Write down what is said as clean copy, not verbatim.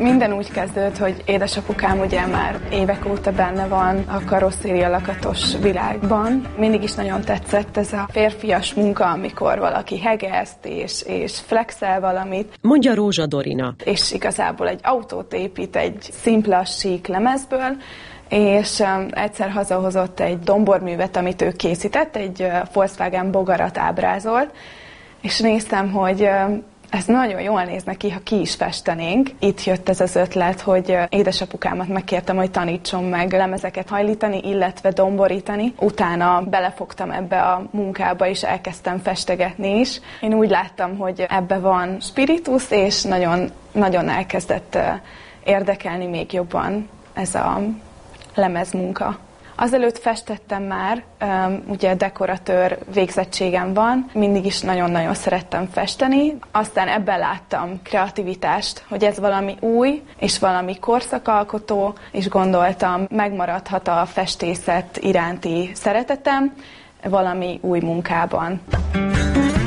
Minden úgy kezdődött, hogy édesapukám ugye már évek óta benne van a karosszéria lakatos világban. Mindig is nagyon tetszett ez a férfias munka, amikor valaki hegeszt és flexel valamit. Mondja Rózsa Dorina. És igazából egy autót épít egy szimpla, sík lemezből, és egyszer hazahozott egy domborművet, amit ő készített, egy Volkswagen bogarat ábrázolt, és néztem, hogy ez nagyon jól néz neki, ha ki is festenénk. Itt jött ez az ötlet, hogy édesapukámat megkértem, hogy tanítson meg lemezeket hajlítani, illetve domborítani. Utána belefogtam ebbe a munkába, és elkezdtem festegetni is. Én úgy láttam, hogy ebbe van spiritus, és nagyon, nagyon elkezdett érdekelni még jobban ez a lemezmunka. Azelőtt festettem már, ugye dekoratőr végzettségem van, mindig is nagyon-nagyon szerettem festeni, aztán ebben láttam kreativitást, hogy ez valami új, és valami korszakalkotó, és gondoltam, megmaradhat a festészet iránti szeretetem valami új munkában.